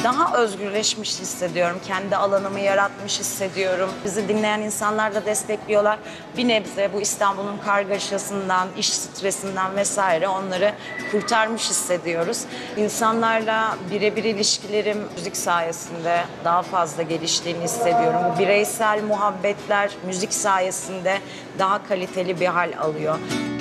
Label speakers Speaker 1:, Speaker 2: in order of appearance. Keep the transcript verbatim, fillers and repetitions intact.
Speaker 1: daha özgürleşmiş hissediyorum. Kendi alanımı yaratmış hissediyorum. Bizi dinleyen insanlar da destekliyorlar. Bir nebze bu İstanbul'un kargaşasından, iş stresinden vesaire onları kurtarmış hissediyoruz. İnsanlarla birebir ilişkilerim müzik sayesinde daha fazla geliştiğini hissediyorum. Bu bireysel muhabbetler müzik sayesinde daha kaliteli bir hal alıyor.